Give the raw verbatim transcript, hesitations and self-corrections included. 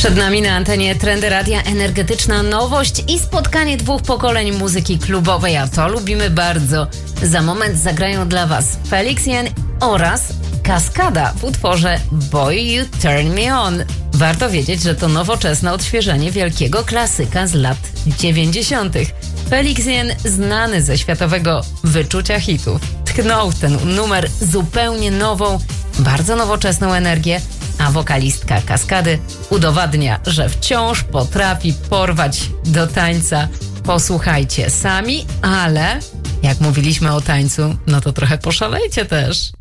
Przed nami na antenie Trendy Radia energetyczna nowość i spotkanie dwóch pokoleń muzyki klubowej, a to lubimy bardzo. Za moment zagrają dla Was Felix Jen oraz Kaskada w utworze Boy You Turn Me On. Warto wiedzieć, że to nowoczesne odświeżenie wielkiego klasyka z lat dziewięćdziesiątych. Felix Jen, znany ze światowego wyczucia hitów, tknął w ten numer zupełnie nową, bardzo nowoczesną energię, a wokalistka Kaskady udowadnia, że wciąż potrafi porwać do tańca. Posłuchajcie sami, ale jak mówiliśmy o tańcu, no to trochę poszalejcie też.